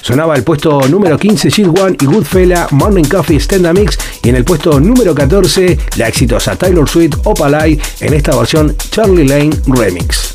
Sonaba el puesto número 15 Chill One y Goodfella Morning Coffee Stand Mix, y en el puesto número 14 la exitosa Taylor Swift Opalai en esta versión Charlie Lane Remix.